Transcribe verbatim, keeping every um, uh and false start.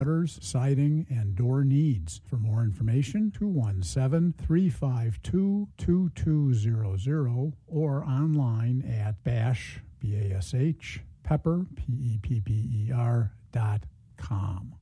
gutters, siding, and door needs. For more information, two one seven, three five two, two two zero zero or online at bash, B A S H, pepper, P E P P E R, dot com.